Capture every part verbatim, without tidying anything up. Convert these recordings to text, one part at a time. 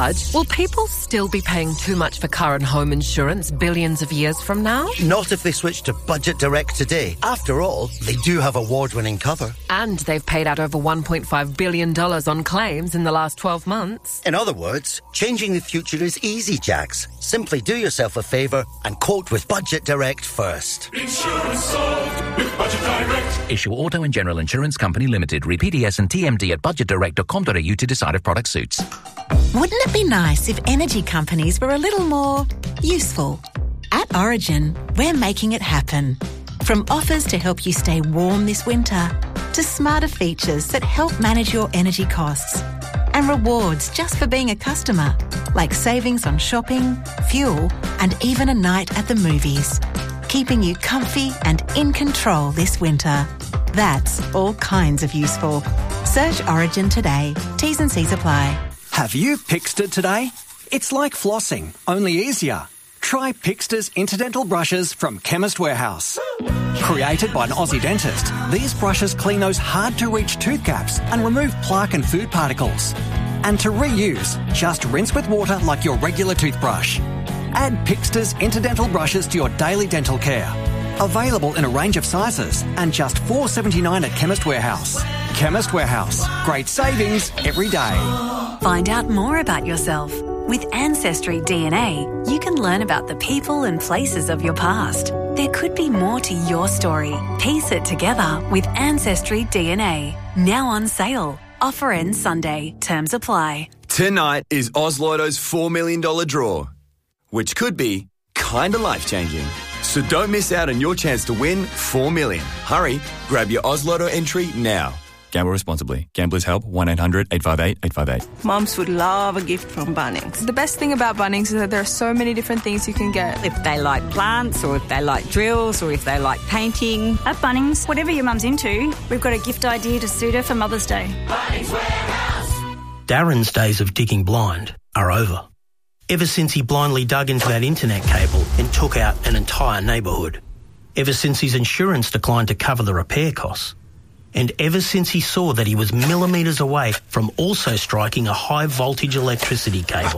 budge, will people still be paying too much for car and home insurance billions of years from now? Not if they switch to Budget Direct today. After all, they do have award-winning cover. And they've paid out over one point five billion dollars on claims in the last twelve months. In other words, changing the future is easy, Jax. Simply do yourself a favour and quote with Budget Direct first. Insurance solved with Budget Direct. Issue Auto and General Insurance Company Limited. Read P D S and T M D at budget direct dot com dot a u to decide if product suits. Wouldn't it be nice if energy companies were a little more useful? At Origin, we're making it happen. From offers to help you stay warm this winter, to smarter features that help manage your energy costs, and rewards just for being a customer, like savings on shopping, fuel, and even a night at the movies, keeping you comfy and in control this winter. That's all kinds of useful. Search Origin today. T's and C's apply. Have you Pixted today? It's like flossing, only easier. Try Pixter's Interdental Brushes from Chemist Warehouse. Created by an Aussie dentist, these brushes clean those hard-to-reach tooth gaps and remove plaque and food particles. And to reuse, just rinse with water like your regular toothbrush. Add Pixter's Interdental Brushes to your daily dental care. Available in a range of sizes and just four dollars seventy-nine at Chemist Warehouse. Chemist Warehouse. Great savings every day. Find out more about yourself. With Ancestry D N A, you can learn about the people and places of your past. There could be more to your story. Piece it together with Ancestry D N A. Now on sale. Offer ends Sunday. Terms apply. Tonight is Oz Lotto's four million dollars draw, which could be kinda life-changing. So don't miss out on your chance to win four million dollars. Hurry, grab your Oz Lotto entry now. Gamble responsibly. Gamblers Help, one eight hundred eight five eight eight five eight. Mums would love a gift from Bunnings. The best thing about Bunnings is that there are so many different things you can get. If they like plants, or if they like drills, or if they like painting. At Bunnings, whatever your mum's into, we've got a gift idea to suit her for Mother's Day. Bunnings Warehouse. Darren's days of digging blind are over. Ever since he blindly dug into that internet cable and took out an entire neighbourhood. Ever since his insurance declined to cover the repair costs. And ever since he saw that he was millimetres away from also striking a high-voltage electricity cable.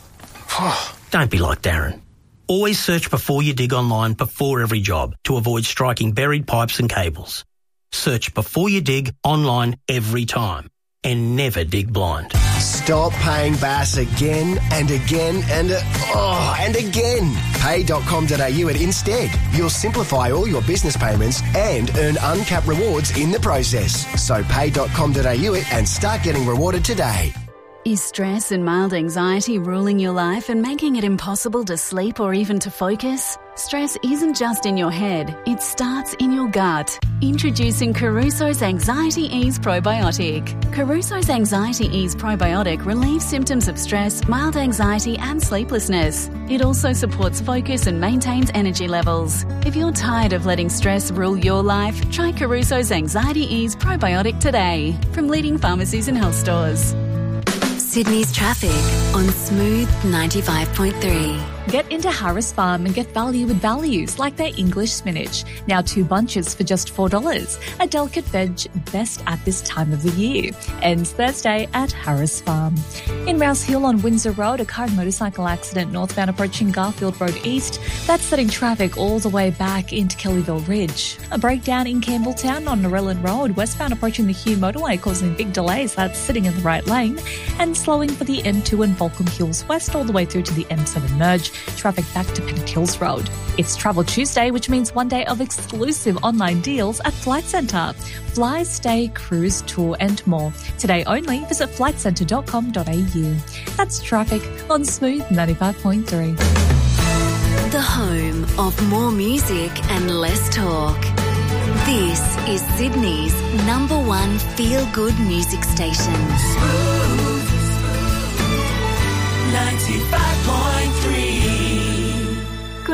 Don't be like Darren. Always search before you dig online before every job to avoid striking buried pipes and cables. Search before you dig online every time. And never dig blind. Stop paying B A S again and again and uh, oh, and again. pay dot com dot a u at Instead. You'll simplify all your business payments and earn uncapped rewards in the process. So pay dot com dot a u it and start getting rewarded today. Is stress and mild anxiety ruling your life and making it impossible to sleep or even to focus? Stress isn't just in your head, it starts in your gut. Introducing Caruso's Anxiety Ease Probiotic. Caruso's Anxiety Ease Probiotic relieves symptoms of stress, mild anxiety and sleeplessness. It also supports focus and maintains energy levels. If you're tired of letting stress rule your life, try Caruso's Anxiety Ease Probiotic today from leading pharmacies and health stores. Sydney's traffic on Smooth ninety-five point three. Get into Harris Farm and get value with values like their English spinach. Now two bunches for just four dollars. A delicate veg best at this time of the year. Ends Thursday at Harris Farm. In Rouse Hill on Windsor Road, a car and motorcycle accident northbound approaching Garfield Road East. That's setting traffic all the way back into Kellyville Ridge. A breakdown in Campbelltown on Norellan Road, westbound approaching the Hugh motorway, causing big delays. That's sitting in the right lane. And slowing for the M two and Volcom Hills West all the way through to the M seven merge. Traffic back to Pennant Hills Road. It's Travel Tuesday, which means one day of exclusive online deals at Flight Centre. Fly, stay, cruise, tour and more. Today only, visit flight centre dot com dot a u. That's traffic on Smooth ninety-five point three. The home of more music and less talk. This is Sydney's number one feel-good music station. Smooth ninety-five point three. Good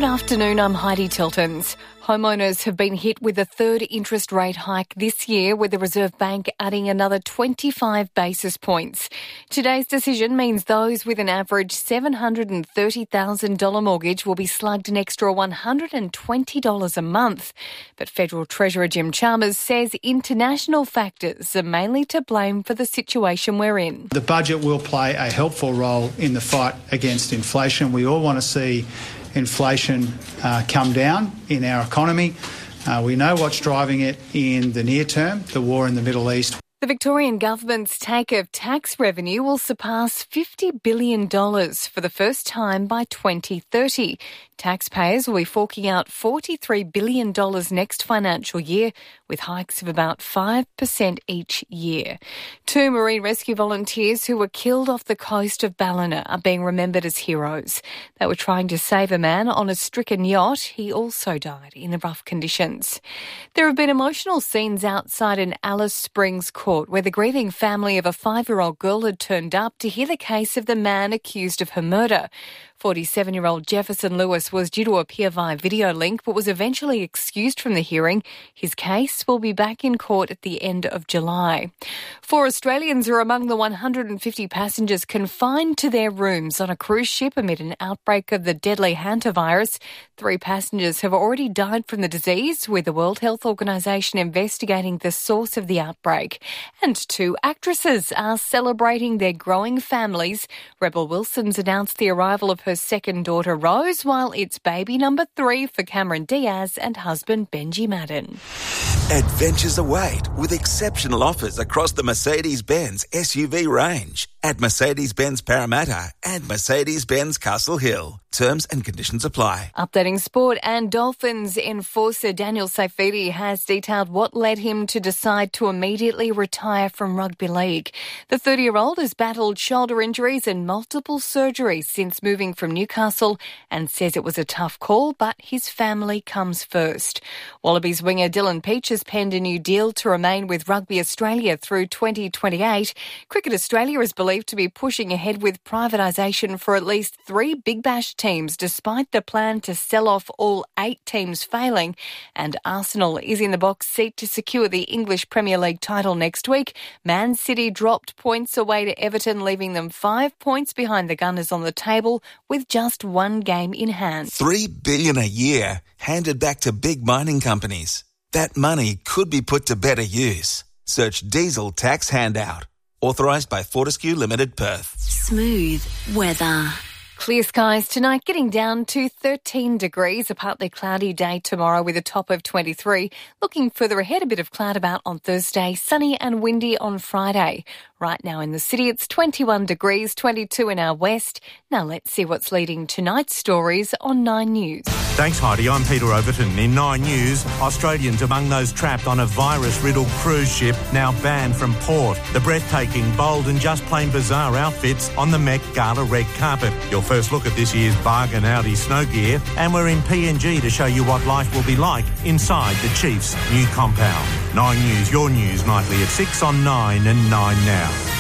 afternoon, I'm Heidi Tiltons. Homeowners have been hit with a third interest rate hike this year, with the Reserve Bank adding another twenty-five basis points. Today's decision means those with an average seven hundred thirty thousand dollars mortgage will be slugged an extra one hundred twenty dollars a month. But Federal Treasurer Jim Chalmers says international factors are mainly to blame for the situation we're in. The budget will play a helpful role in the fight against inflation. We all want to see inflation uh, come down in our economy. Uh, we know what's driving it in the near term, the war in the Middle East. The Victorian government's take of tax revenue will surpass fifty billion dollars for the first time by twenty thirty. Taxpayers will be forking out forty-three billion dollars next financial year, with hikes of about five percent each year. Two marine rescue volunteers who were killed off the coast of Ballina are being remembered as heroes. They were trying to save a man on a stricken yacht. He also died in rough conditions. There have been emotional scenes outside an Alice Springs court where the grieving family of a five-year-old girl had turned up to hear the case of the man accused of her murder. forty-seven-year-old Jefferson Lewis was due to appear via video link but was eventually excused from the hearing. His case will be back in court at the end of July. Four Australians are among the one hundred fifty passengers confined to their rooms on a cruise ship amid an outbreak of the deadly hantavirus. Three passengers have already died from the disease, with the World Health Organization investigating the source of the outbreak. And two actresses are celebrating their growing families. Rebel Wilson's announced the arrival of her second daughter Rose, while it's baby number three for Cameron Diaz and husband Benji Madden. Adventures await with exceptional offers across the Mercedes-Benz S U V range at Mercedes-Benz Parramatta and Mercedes-Benz Castle Hill. Terms and conditions apply. Updating sport, and Dolphins enforcer Daniel Saifidi has detailed what led him to decide to immediately retire from rugby league. The thirty-year-old has battled shoulder injuries and multiple surgeries since moving from Newcastle and says it was a tough call, but his family comes first. Wallabies winger Dylan Peach has penned a new deal to remain with Rugby Australia through twenty twenty-eight. Cricket Australia is believed to be pushing ahead with privatisation for at least three Big Bash teams, despite the plan to sell off all eight teams failing. And Arsenal is in the box seat to secure the English Premier League title next week. Man City dropped points away to Everton, leaving them five points behind the Gunners on the table with just one game in hand. Three billion a year handed back to big mining companies. That money could be put to better use. Search Diesel Tax Handout. Authorised by Fortescue Limited, Perth. Smooth weather. Clear skies tonight, getting down to thirteen degrees. A partly cloudy day tomorrow with a top of twenty-three. Looking further ahead, a bit of cloud about on Thursday, sunny and windy on Friday. Right now in the city, it's twenty-one degrees, twenty-two in our west. Now let's see what's leading tonight's stories on Nine News. Thanks, Heidi. I'm Peter Overton. In Nine News, Australians among those trapped on a virus-riddled cruise ship now banned from port. The breathtaking, bold and just plain bizarre outfits on the Met Gala red carpet. Your first look at this year's bargain Audi snow gear, and we're in P N G to show you what life will be like inside the Chiefs' new compound. Nine News, your news nightly at six on Nine and Nine Now.